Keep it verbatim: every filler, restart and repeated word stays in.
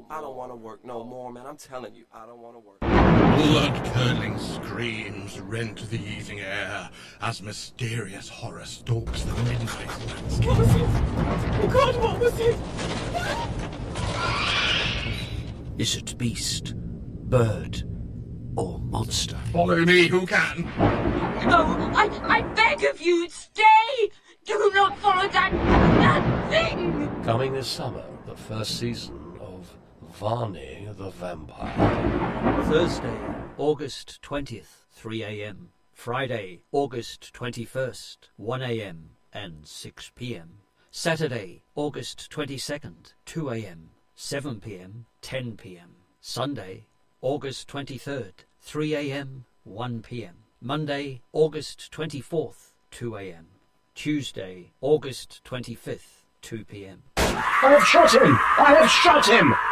no, I don't want to work no more, man. I'm telling you, I don't want to work. Blood-curdling screams rent the evening air as mysterious horror stalks the midnight landscape. What was it? Oh, God, what was it? Is it beast, bird, or monster? Follow me, who can? Oh, I, I beg of you, stay! Do not follow that, that thing! Coming this summer, the first season of Varney the Vampire. Thursday, August twentieth, three a.m. Friday, August twenty-first, one a.m. and six p.m. Saturday, August twenty-second, two a.m., seven p.m, ten p.m. Sunday, August twenty-third, three a.m, one p.m. Monday, August twenty-fourth, two a.m. Tuesday, August twenty-fifth, two p.m. I have shot him! I have shot him!